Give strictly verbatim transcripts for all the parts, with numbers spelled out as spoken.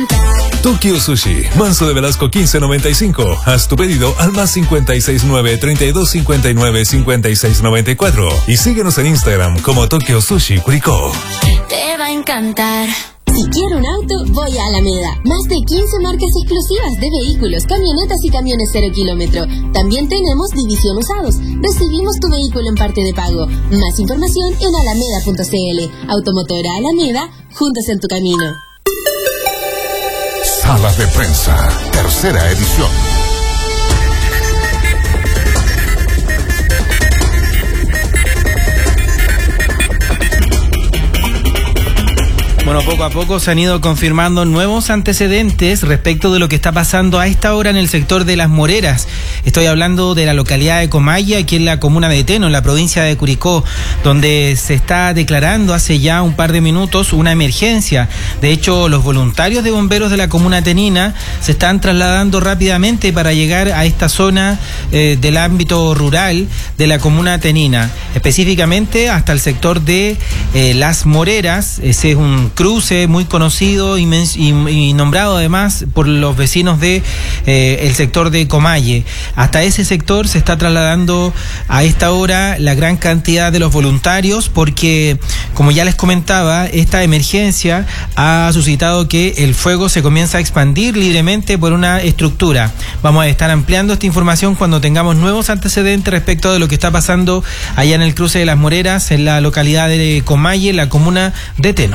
Tokyo Sushi, Manso de Velasco quince noventa y cinco. Haz tu pedido al más cincuenta y seis nueve, treinta y dos cincuenta y nueve, cincuenta y seis noventa y cuatro. Y síguenos en Instagram como Tokyo Sushi Curicó. Te va a encantar. Si quiero un auto, voy a Alameda. Más de quince marcas exclusivas de vehículos, camionetas y camiones cero kilómetro. También tenemos división usados. Recibimos tu vehículo en parte de pago. Más información en alameda punto c l. Automotora Alameda, juntos en tu camino. Sala de Prensa, tercera edición. Bueno, poco a poco se han ido confirmando nuevos antecedentes respecto de lo que está pasando a esta hora en el sector de Las Moreras. Estoy hablando de la localidad de Comaylle, aquí en la comuna de Teno, en la provincia de Curicó, donde se está declarando hace ya un par de minutos una emergencia. De hecho, los voluntarios de bomberos de la comuna tenina se están trasladando rápidamente para llegar a esta zona eh, del ámbito rural de la comuna tenina, específicamente hasta el sector de eh, Las Moreras. Ese es un cruce muy conocido y, y, y nombrado además por los vecinos de eh, el sector de Comaylle. Hasta ese sector se está trasladando a esta hora la gran cantidad de los voluntarios porque, como ya les comentaba, esta emergencia ha suscitado que el fuego se comienza a expandir libremente por una estructura. Vamos a estar ampliando esta información cuando tengamos nuevos antecedentes respecto de lo que está pasando allá en el cruce de Las Moreras, en la localidad de Comaylle, la comuna de Teno.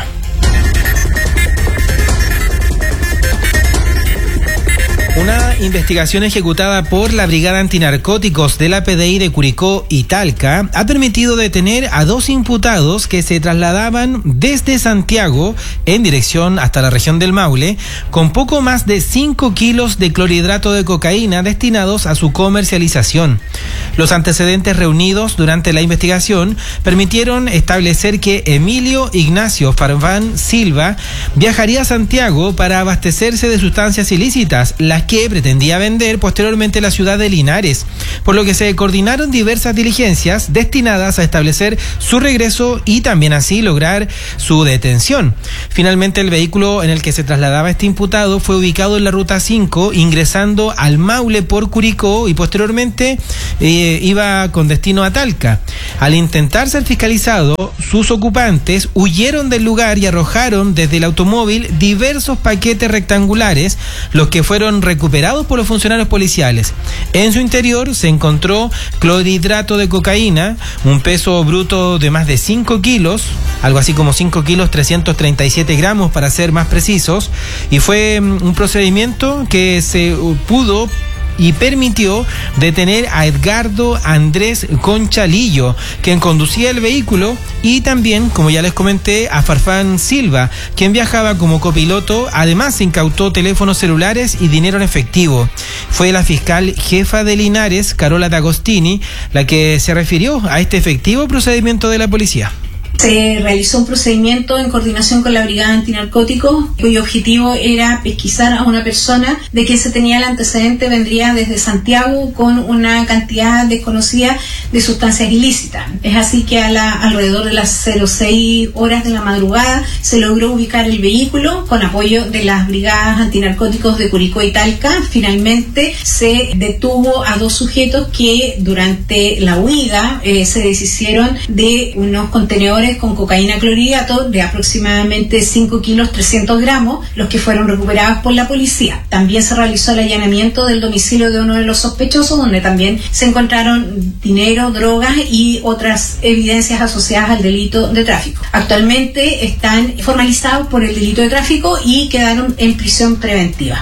Una investigación ejecutada por la Brigada Antinarcóticos de la P D I de Curicó y Talca ha permitido detener a dos imputados que se trasladaban desde Santiago en dirección hasta la región del Maule con poco más de cinco kilos de clorhidrato de cocaína destinados a su comercialización. Los antecedentes reunidos durante la investigación permitieron establecer que Emilio Ignacio Farfán Silva viajaría a Santiago para abastecerse de sustancias ilícitas, las que pretendía vender posteriormente en la ciudad de Linares, por lo que se coordinaron diversas diligencias destinadas a establecer su regreso y también así lograr su detención. Finalmente, el vehículo en el que se trasladaba este imputado fue ubicado en la ruta cinco, ingresando al Maule por Curicó y posteriormente eh, iba con destino a Talca. Al intentar ser fiscalizado, sus ocupantes huyeron del lugar y arrojaron desde el automóvil diversos paquetes rectangulares, los que fueron recuperados por los funcionarios policiales. En su interior se encontró clorhidrato de cocaína, un peso bruto de más de cinco kilos, algo así como cinco kilos trescientos treinta y siete gramos para ser más precisos, y fue un procedimiento que se pudo y permitió detener a Edgardo Andrés Conchalillo, quien conducía el vehículo, y también, como ya les comenté, a Farfán Silva, quien viajaba como copiloto. Además, se incautó teléfonos celulares y dinero en efectivo. Fue la fiscal jefa de Linares, Carola D'Agostini, la que se refirió a este efectivo procedimiento de la policía. Se realizó un procedimiento en coordinación con la Brigada Antinarcóticos, cuyo objetivo era pesquisar a una persona de que se tenía el antecedente, vendría desde Santiago con una cantidad desconocida de sustancias ilícitas. Es así que a la, alrededor de las cero seis horas de la madrugada se logró ubicar el vehículo con apoyo de las Brigadas Antinarcóticos de Curicó y Talca. Finalmente se detuvo a dos sujetos que durante la huida eh, se deshicieron de unos contenedores con cocaína clorhidrato de aproximadamente cinco kilos trescientos gramos, los que fueron recuperados por la policía. También se realizó el allanamiento del domicilio de uno de los sospechosos, donde también se encontraron dinero, drogas y otras evidencias asociadas al delito de tráfico. Actualmente están formalizados por el delito de tráfico y quedaron en prisión preventiva.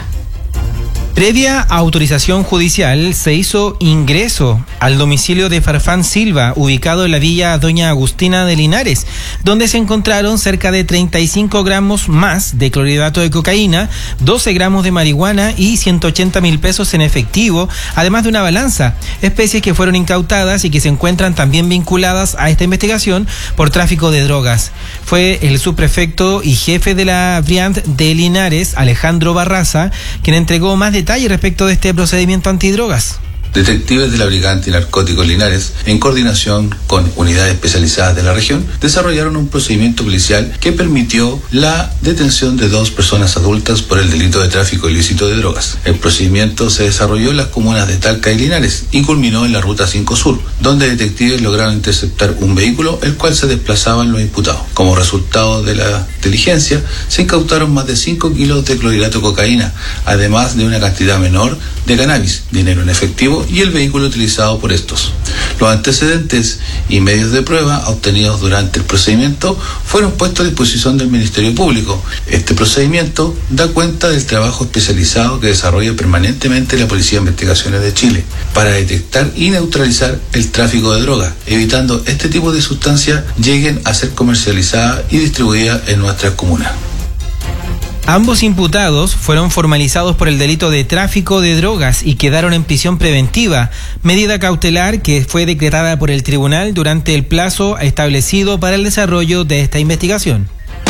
Previa autorización judicial, se hizo ingreso al domicilio de Farfán Silva, ubicado en la villa Doña Agustina de Linares, donde se encontraron cerca de treinta y cinco gramos más de clorhidrato de cocaína, doce gramos de marihuana y ciento ochenta mil pesos en efectivo, además de una balanza, especies que fueron incautadas y que se encuentran también vinculadas a esta investigación por tráfico de drogas. Fue el subprefecto y jefe de la Briand de Linares, Alejandro Barraza, quien entregó más detalles respecto de este procedimiento antidrogas. Detectives de la Brigada Antinarcóticos Linares, en coordinación con unidades especializadas de la región, desarrollaron un procedimiento policial que permitió la detención de dos personas adultas por el delito de tráfico ilícito de drogas. El procedimiento se desarrolló en las comunas de Talca y Linares y culminó en la Ruta cinco Sur, donde detectives lograron interceptar un vehículo el cual se desplazaban los imputados. Como resultado de la diligencia, se incautaron más de cinco kilos de clorhidrato de cocaína, además de una cantidad menor de cannabis, dinero en efectivo y el vehículo utilizado por estos. Los antecedentes y medios de prueba obtenidos durante el procedimiento fueron puestos a disposición del Ministerio Público. Este procedimiento da cuenta del trabajo especializado que desarrolla permanentemente la Policía de Investigaciones de Chile para detectar y neutralizar el tráfico de drogas, evitando este tipo de sustancias lleguen a ser comercializadas y distribuidas en nuestras comunas. Ambos imputados fueron formalizados por el delito de tráfico de drogas y quedaron en prisión preventiva, medida cautelar que fue decretada por el tribunal durante el plazo establecido para el desarrollo de esta investigación.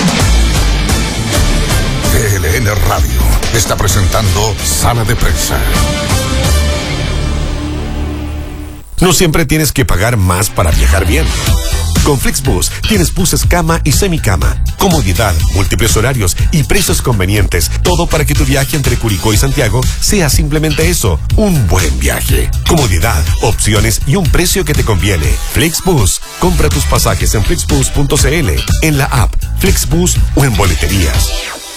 T L N Radio está presentando Sala de Prensa. No siempre tienes que pagar más para viajar bien. Con Flixbus tienes buses cama y semicama, comodidad, múltiples horarios y precios convenientes. Todo para que tu viaje entre Curicó y Santiago sea simplemente eso, un buen viaje. Comodidad, opciones y un precio que te conviene. Flixbus. Compra tus pasajes en flixbus punto c l, en la app, Flixbus o en boleterías.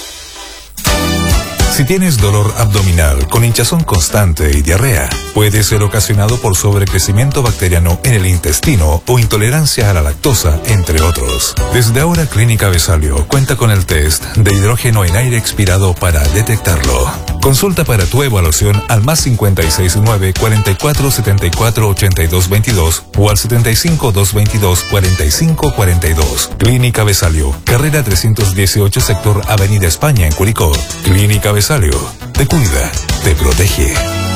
Si tienes dolor abdominal con hinchazón constante y diarrea, puede ser ocasionado por sobrecrecimiento bacteriano en el intestino o intolerancia a la lactosa, entre otros. Desde ahora, Clínica Besalio cuenta con el test de hidrógeno en aire expirado para detectarlo. Consulta para tu evaluación al más cincuenta y seis nueve, cuarenta y cuatro, setenta y cuatro, ochenta y dos veintidós o al setenta y cinco, doscientos veintidós, cuarenta y cinco cuarenta y dos. Clínica Besalio, carrera trescientos dieciocho, sector Avenida España en Curicó. Clínica Besalio, te cuida, te protege.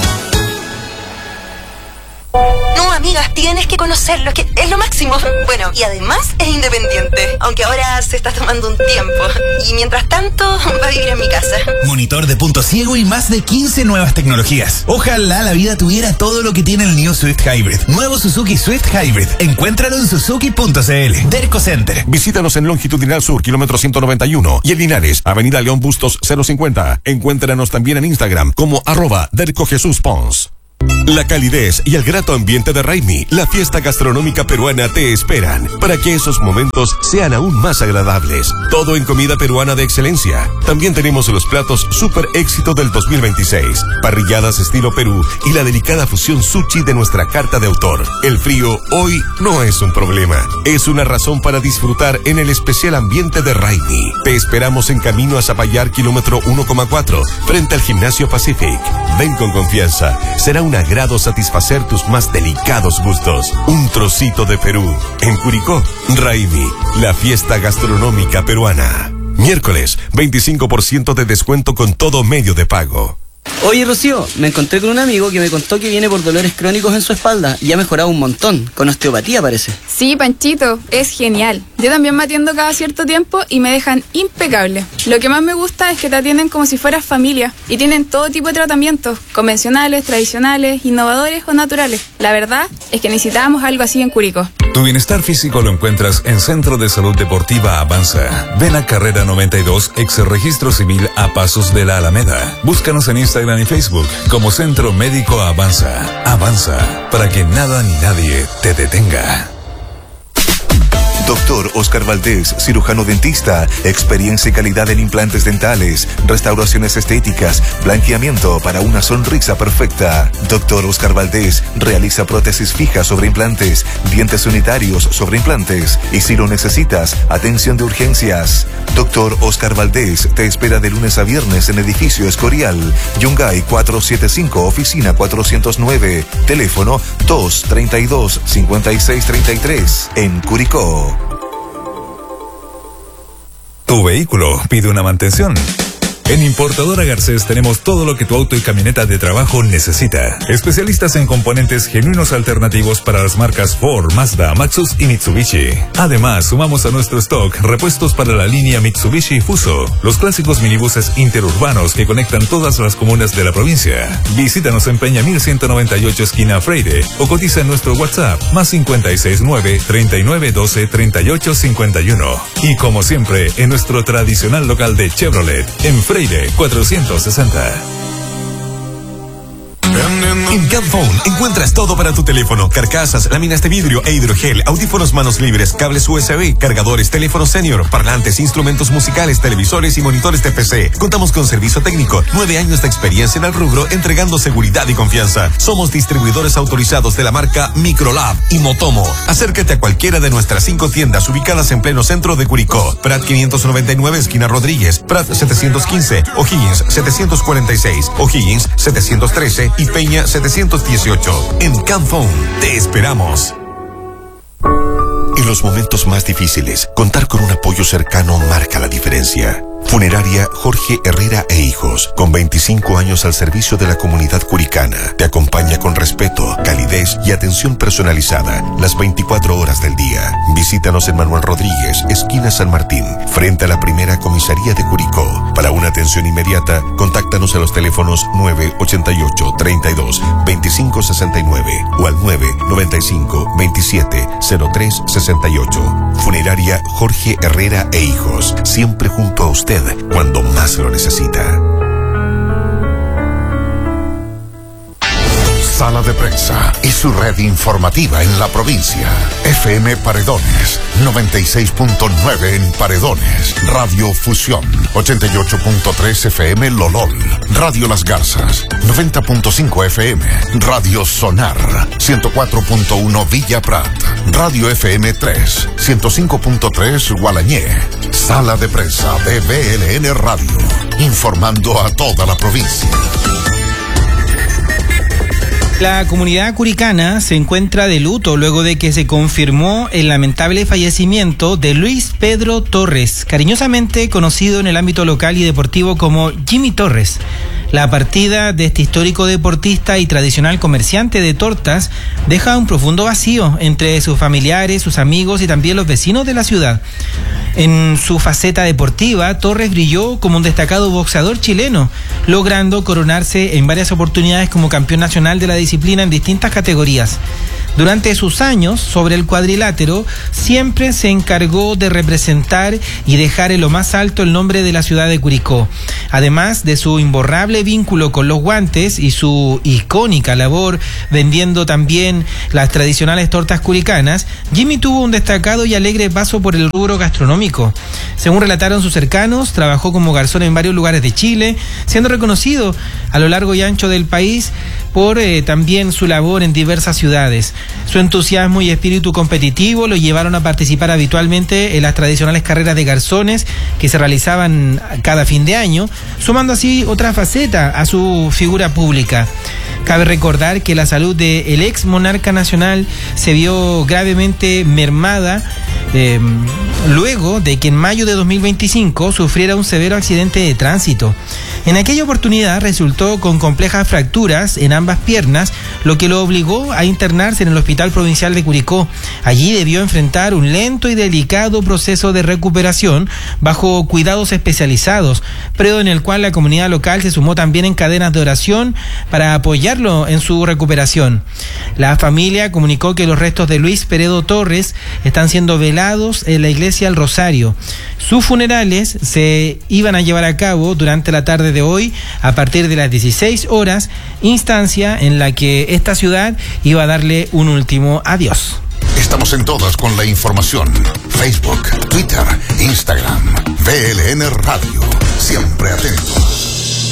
No, amigas, tienes que conocerlo, que es lo máximo. Bueno, y además es independiente, aunque ahora se está tomando un tiempo. Y mientras tanto, va a vivir en mi casa. Monitor de punto ciego y más de quince nuevas tecnologías. Ojalá la vida tuviera todo lo que tiene el New Swift Hybrid. Nuevo Suzuki Swift Hybrid. Encuéntralo en suzuki punto c l. Derco Center. Visítanos en Longitudinal Sur, kilómetro ciento noventa y uno. Y en Linares, Avenida León Bustos cero cincuenta. Encuéntranos también en Instagram como arroba Derco Jesús Pons. La calidez y el grato ambiente de Raimi, la fiesta gastronómica peruana, te esperan para que esos momentos sean aún más agradables. Todo en comida peruana de excelencia. También tenemos los platos super éxito del dos mil veintiséis, parrilladas estilo Perú y la delicada fusión sushi de nuestra carta de autor. El frío hoy no es un problema, es una razón para disfrutar en el especial ambiente de Raimi. Te esperamos en camino a Zapallar, kilómetro uno coma cuatro, frente al Gimnasio Pacific. Ven con confianza, será un agrado satisfacer tus más delicados gustos. Un trocito de Perú. En Curicó, Raimi, la fiesta gastronómica peruana. Miércoles, veinticinco por ciento de descuento con todo medio de pago. Oye, Rocío, me encontré con un amigo que me contó que viene por dolores crónicos en su espalda y ha mejorado un montón, con osteopatía parece. Sí, Panchito, es genial. Yo también me atiendo cada cierto tiempo y me dejan impecable. Lo que más me gusta es que te atienden como si fueras familia y tienen todo tipo de tratamientos, convencionales, tradicionales, innovadores o naturales. La verdad es que necesitábamos algo así en Curicó. Tu bienestar físico lo encuentras en Centro de Salud Deportiva Avanza. Ven a Carrera noventa y dos, ex Registro Civil a Pasos de la Alameda. Búscanos en Instagram y Facebook como Centro Médico Avanza. Avanza, para que nada ni nadie te detenga. Doctor Oscar Valdés, cirujano dentista, experiencia y calidad en implantes dentales, restauraciones estéticas, blanqueamiento para una sonrisa perfecta. Doctor Oscar Valdés realiza prótesis fijas sobre implantes, dientes unitarios sobre implantes y si lo necesitas, atención de urgencias. Doctor Oscar Valdés te espera de lunes a viernes en edificio Escorial, Yungay cuatrocientos setenta y cinco, oficina cuatrocientos nueve, teléfono dos treinta y dos, cincuenta y seis treinta y tres, en Curicó. Tu vehículo pide una mantención. En Importadora Garcés tenemos todo lo que tu auto y camioneta de trabajo necesita. Especialistas en componentes genuinos alternativos para las marcas Ford, Mazda, Maxus y Mitsubishi. Además, sumamos a nuestro stock repuestos para la línea Mitsubishi Fuso, los clásicos minibuses interurbanos que conectan todas las comunas de la provincia. Visítanos en Peña mil ciento noventa y ocho esquina Freire o cotiza en nuestro WhatsApp más cincuenta y seis nueve, treinta y nueve doce, treinta y ocho cincuenta y uno. Y como siempre, en nuestro tradicional local de Chevrolet, en Freire cuatrocientos sesenta. En Camphone encuentras todo para tu teléfono: carcasas, láminas de vidrio e hidrogel, audífonos manos libres, cables U S B, cargadores, teléfonos senior, parlantes, instrumentos musicales, televisores y monitores de P C. Contamos con servicio técnico, nueve años de experiencia en el rubro, entregando seguridad y confianza. Somos distribuidores autorizados de la marca Microlab y Motomo. Acércate a cualquiera de nuestras cinco tiendas ubicadas en pleno centro de Curicó: Prat quinientos noventa y nueve esquina Rodríguez, Prat setecientos quince, O'Higgins setecientos cuarenta y seis, O'Higgins setecientos trece y Peña setecientos dieciocho. En Camphone te esperamos. En los momentos más difíciles, contar con un apoyo cercano marca la diferencia. Funeraria Jorge Herrera e Hijos, con veinticinco años al servicio de la comunidad curicana, te acompaña con respeto, calidez y atención personalizada las veinticuatro horas del día. Visítanos en Manuel Rodríguez, esquina San Martín, frente a la primera comisaría de Curicó. Para una atención inmediata, contáctanos a los teléfonos nueve ochenta y ocho, treinta y dos, veinticinco sesenta y nueve o al nueve noventa y cinco, veintisiete, cero tres sesenta y ocho. Funeraria Jorge Herrera e Hijos, siempre junto a usted cuando más lo necesita. Sala de Prensa y su red informativa en la provincia. F M Paredones, noventa y seis punto nueve en Paredones. Radio Fusión, ochenta y ocho punto tres F M Lolol. Radio Las Garzas, noventa punto cinco F M. Radio Sonar, ciento cuatro punto uno Villa Prat. Radio F M tres, ciento cinco punto tres Gualañé. Sala de Prensa de B L N Radio, informando a toda la provincia. La comunidad curicana se encuentra de luto luego de que se confirmó el lamentable fallecimiento de Luis Pedro Torres, cariñosamente conocido en el ámbito local y deportivo como Jimmy Torres. La partida de este histórico deportista y tradicional comerciante de tortas deja un profundo vacío entre sus familiares, sus amigos y también los vecinos de la ciudad. En su faceta deportiva, Torres brilló como un destacado boxeador chileno, logrando coronarse en varias oportunidades como campeón nacional de la disciplina en distintas categorías. Durante sus años sobre el cuadrilátero, siempre se encargó de representar y dejar en lo más alto el nombre de la ciudad de Curicó. Además de su imborrable vínculo con los guantes y su icónica labor vendiendo también las tradicionales tortas curicanas, Jimmy tuvo un destacado y alegre paso por el rubro gastronómico. Según relataron sus cercanos, trabajó como garzón en varios lugares de Chile, siendo reconocido a lo largo y ancho del país por eh, también su labor en diversas ciudades. Su entusiasmo y espíritu competitivo lo llevaron a participar habitualmente en las tradicionales carreras de garzones que se realizaban cada fin de año, sumando así otra faceta a su figura pública. Cabe recordar que la salud del ex monarca nacional se vio gravemente mermada eh, luego de que en mayo de dos mil veinticinco sufriera un severo accidente de tránsito. En aquella oportunidad resultó con complejas fracturas en ambas piernas, lo que lo obligó a internarse en el Hospital Provincial de Curicó. Allí debió enfrentar un lento y delicado proceso de recuperación bajo cuidados especializados, periodo en el cual la comunidad local se sumó también en cadenas de oración para apoyarlo en su recuperación. La familia comunicó que los restos de Luis Peredo Torres están siendo velados en la iglesia El Rosario. Sus funerales se iban a llevar a cabo durante la tarde de hoy a partir de las dieciséis horas, instancia en la que esta ciudad iba a darle un último adiós. Estamos en todas con la información. Facebook, Twitter, Instagram, B L N Radio. Siempre atentos.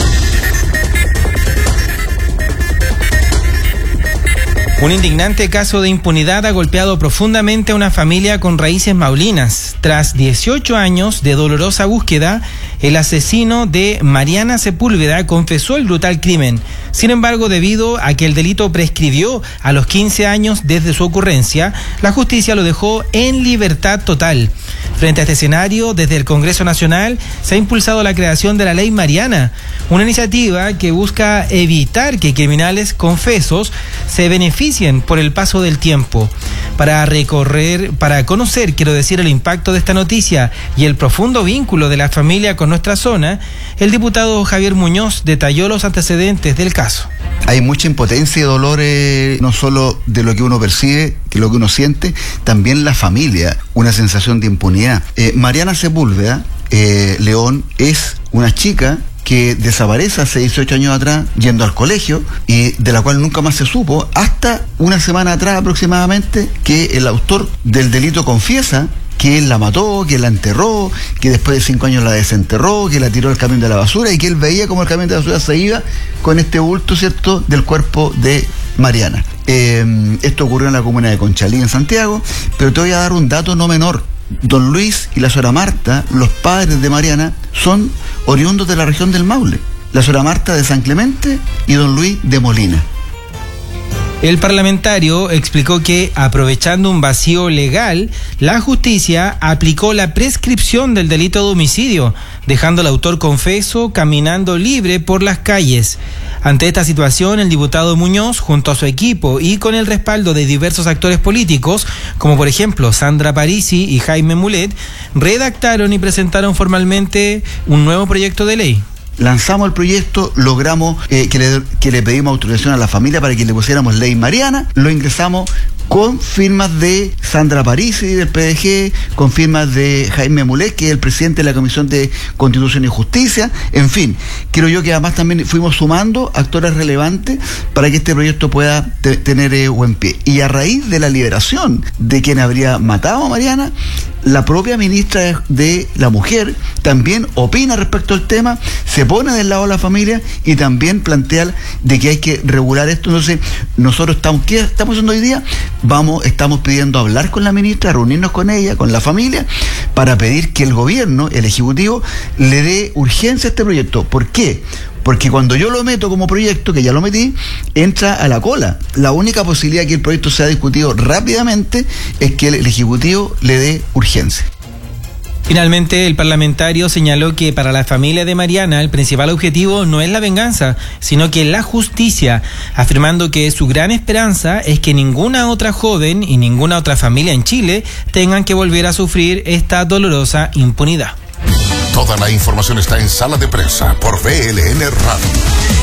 Un indignante caso de impunidad ha golpeado profundamente a una familia con raíces maulinas. Tras dieciocho años de dolorosa búsqueda, el asesino de Mariana Sepúlveda confesó el brutal crimen. Sin embargo, debido a que el delito prescribió a los quince años desde su ocurrencia, la justicia lo dejó en libertad total. Frente a este escenario, desde el Congreso Nacional se ha impulsado la creación de la Ley Mariana, una iniciativa que busca evitar que criminales confesos se beneficien por el paso del tiempo. Para recorrer, para conocer, quiero decir, el impacto de esta noticia y el profundo vínculo de la familia con nuestra zona, el diputado Javier Muñoz detalló los antecedentes del caso. Hay mucha impotencia y dolor, eh, no solo de lo que uno percibe, que lo que uno siente, también la familia, una sensación de impunidad. Eh, Mariana Sepúlveda eh, León es una chica que desaparece hace dieciocho años atrás yendo al colegio y de la cual nunca más se supo hasta una semana atrás aproximadamente, que el autor del delito confiesa que él la mató, que la enterró, que después de cinco años la desenterró, que la tiró al camión de la basura y que él veía como el camión de la basura se iba con este bulto, ¿cierto?, del cuerpo de Mariana. Eh, esto ocurrió en la comuna de Conchalí, en Santiago, pero te voy a dar un dato no menor. Don Luis y la señora Marta, los padres de Mariana, son oriundos de la región del Maule. La señora Marta de San Clemente y don Luis de Molina. El parlamentario explicó que, aprovechando un vacío legal, la justicia aplicó la prescripción del delito de homicidio, dejando al autor confeso caminando libre por las calles. Ante esta situación, el diputado Muñoz, junto a su equipo y con el respaldo de diversos actores políticos, como por ejemplo Sandra Parisi y Jaime Mulet, redactaron y presentaron formalmente un nuevo proyecto de ley. Lanzamos el proyecto, logramos eh, que, le, que le pedimos autorización a la familia para que le pusiéramos Ley Mariana, lo ingresamos con firmas de Sandra Parisi del P D G, con firmas de Jaime Mulet, que es el presidente de la Comisión de Constitución y Justicia. En fin, creo yo que además también fuimos sumando actores relevantes para que este proyecto pueda te, tener eh, buen pie. Y a raíz de la liberación de quien habría matado a Mariana, la propia ministra de la Mujer también opina respecto al tema, se pone del lado de la familia y también plantea de que hay que regular esto. Entonces, nosotros estamos, ¿qué estamos haciendo hoy día? Vamos, estamos pidiendo hablar con la ministra, reunirnos con ella, con la familia, para pedir que el gobierno, el ejecutivo, le dé urgencia a este proyecto. ¿Por qué? Porque cuando yo lo meto como proyecto, que ya lo metí, entra a la cola. La única posibilidad de que el proyecto sea discutido rápidamente es que el, el Ejecutivo le dé urgencia. Finalmente, el parlamentario señaló que para la familia de Mariana el principal objetivo no es la venganza, sino que la justicia, afirmando que su gran esperanza es que ninguna otra joven y ninguna otra familia en Chile tengan que volver a sufrir esta dolorosa impunidad. Toda la información está en Sala de Prensa por V L N Radio.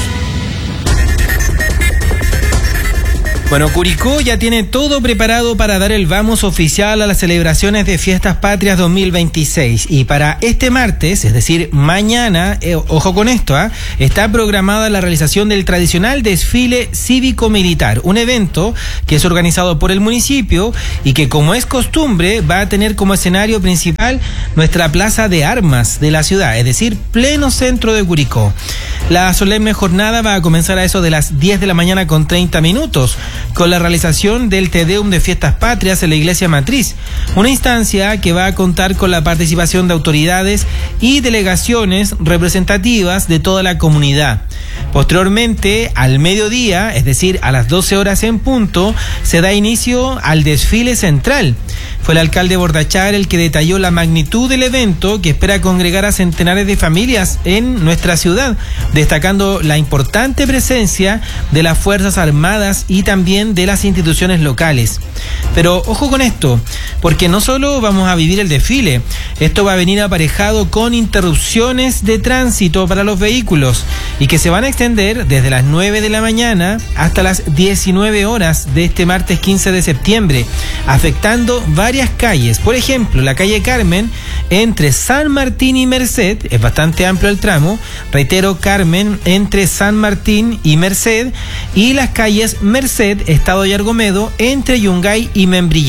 Bueno, Curicó ya tiene todo preparado para dar el vamos oficial a las celebraciones de Fiestas Patrias dos mil veintiséis. Y para este martes, es decir, mañana, eh, ojo con esto, ¿eh? está programada la realización del tradicional desfile cívico-militar, un evento que es organizado por el municipio y que, como es costumbre, va a tener como escenario principal nuestra plaza de armas de la ciudad, es decir, pleno centro de Curicó. La solemne jornada va a comenzar a eso de las diez de la mañana con treinta minutos, con la realización del Te Deum de Fiestas Patrias en la Iglesia Matriz, una instancia que va a contar con la participación de autoridades y delegaciones representativas de toda la comunidad. Posteriormente, al mediodía, es decir, a las doce horas en punto, se da inicio al desfile central. Fue el alcalde Bordachar el que detalló la magnitud del evento, que espera congregar a centenares de familias en nuestra ciudad, destacando la importante presencia de las Fuerzas Armadas y también de las instituciones locales. Pero ojo con esto, porque no solo vamos a vivir el desfile, esto va a venir aparejado con interrupciones de tránsito para los vehículos y que se van a extender desde las nueve de la mañana hasta las diecinueve horas de este martes quince de septiembre, afectando varias calles. Por ejemplo, la calle Carmen entre San Martín y Merced, es bastante amplio el tramo, reitero, Carmen entre San Martín y Merced, y las calles Merced, Estado y Argomedo entre Yungay y Membrillar.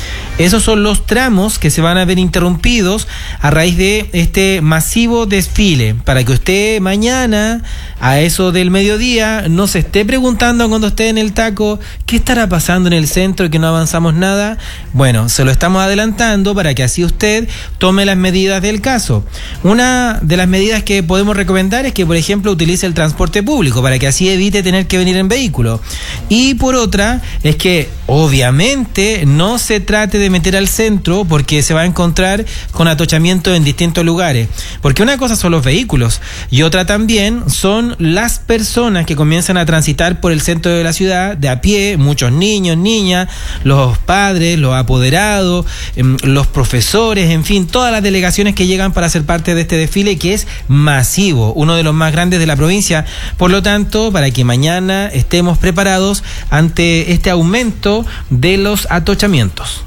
Esos son los tramos que se van a ver interrumpidos a raíz de este masivo desfile, para que usted mañana, a eso del mediodía, no se esté preguntando cuando esté en el taco, ¿qué estará pasando en el centro y que no avanzamos nada? Bueno, se lo estamos adelantando para que así usted tome las medidas del caso. Una de las medidas que podemos recomendar es que, por ejemplo, utilice el transporte público, para que así evite tener que venir en vehículo. Y por otra, es que obviamente no se trate de meter al centro, porque se va a encontrar con atochamiento en distintos lugares. Porque una cosa son los vehículos y otra también son las personas que comienzan a transitar por el centro de la ciudad de a pie, muchos niños, niñas, los padres, los apoderados, los profesores, en fin, todas las delegaciones que llegan para ser parte de este desfile, que es masivo, uno de los más grandes de la provincia. Por lo tanto, para que mañana estemos preparados ante este aumento de los atochamientos.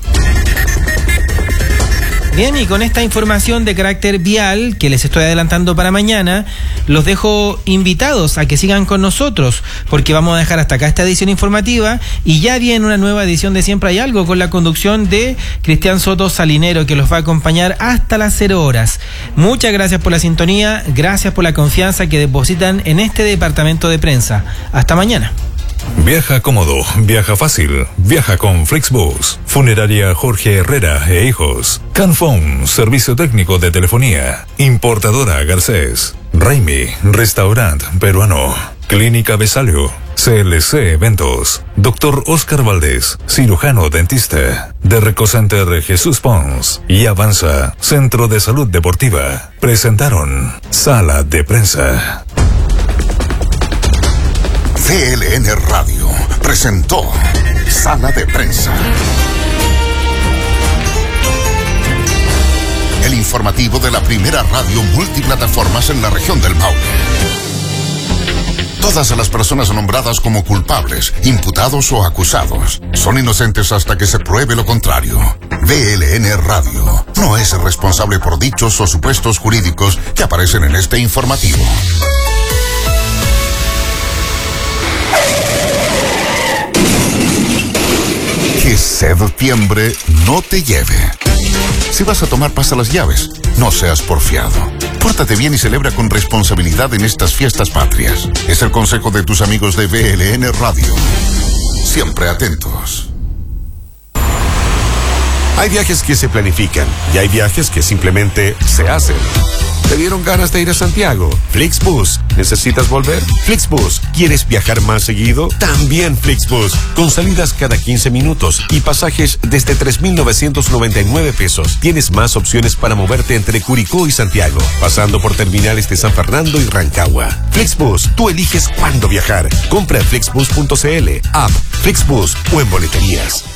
Bien, y con esta información de carácter vial que les estoy adelantando para mañana, los dejo invitados a que sigan con nosotros, porque vamos a dejar hasta acá esta edición informativa y ya viene una nueva edición de Siempre Hay Algo con la conducción de Cristian Soto Salinero, que los va a acompañar hasta las cero horas. Muchas gracias por la sintonía, gracias por la confianza que depositan en este departamento de prensa. Hasta mañana. Viaja cómodo, viaja fácil, viaja con Flixbus. Funeraria Jorge Herrera e Hijos. Canfón, servicio técnico de telefonía. Importadora Garcés. Raimi, restaurante peruano. Clínica Besalio. C L C Eventos. Doctor Oscar Valdés, cirujano dentista. De Recocenter Jesús Pons. Y Avanza, Centro de Salud Deportiva. Presentaron Sala de Prensa. C L N Radio presentó Sala de Prensa. El informativo de la primera radio multiplataformas en la región del Maule. Todas las personas nombradas como culpables, imputados o acusados son inocentes hasta que se pruebe lo contrario. V L N Radio no es responsable por dichos o supuestos jurídicos que aparecen en este informativo. Que septiembre no te lleve. Si vas a tomar, pasa las llaves. No seas porfiado. Pórtate bien y celebra con responsabilidad en estas fiestas patrias. Es el consejo de tus amigos de V L N Radio. Siempre atentos. Hay viajes que se planifican y hay viajes que simplemente se hacen. ¿Te dieron ganas de ir a Santiago? Flixbus. ¿Necesitas volver? Flixbus. ¿Quieres viajar más seguido? También Flixbus. Con salidas cada quince minutos y pasajes desde tres mil novecientos noventa y nueve pesos. Tienes más opciones para moverte entre Curicó y Santiago, pasando por terminales de San Fernando y Rancagua. Flixbus. Tú eliges cuándo viajar. Compra en flixbus punto c l, app, Flixbus o en boleterías.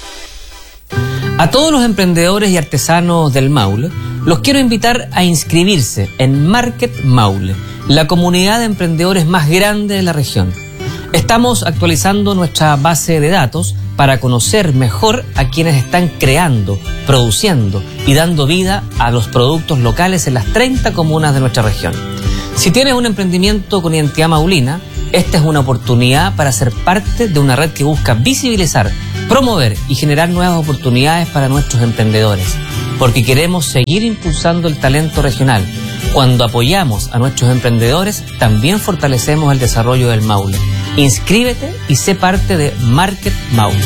A todos los emprendedores y artesanos del Maule, los quiero invitar a inscribirse en Market Maule, la comunidad de emprendedores más grande de la región. Estamos actualizando nuestra base de datos para conocer mejor a quienes están creando, produciendo y dando vida a los productos locales en las treinta comunas de nuestra región. Si tienes un emprendimiento con identidad maulina, esta es una oportunidad para ser parte de una red que busca visibilizar, promover y generar nuevas oportunidades para nuestros emprendedores, porque queremos seguir impulsando el talento regional. Cuando apoyamos a nuestros emprendedores, también fortalecemos el desarrollo del Maule. Inscríbete y sé parte de Market Maule.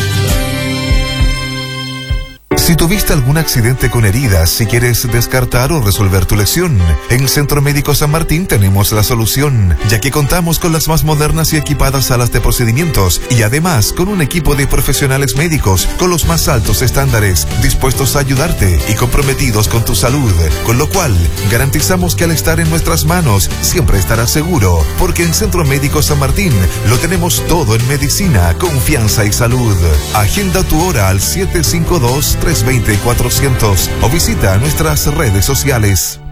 Si tuviste algún accidente con heridas y quieres descartar o resolver tu lesión, en Centro Médico San Martín tenemos la solución, ya que contamos con las más modernas y equipadas salas de procedimientos y además con un equipo de profesionales médicos con los más altos estándares, dispuestos a ayudarte y comprometidos con tu salud, con lo cual garantizamos que al estar en nuestras manos siempre estarás seguro, porque en Centro Médico San Martín lo tenemos todo en medicina, confianza y salud. Agenda tu hora al siete cinco dos, tres dos cero, cuatrocientos o visita nuestras redes sociales.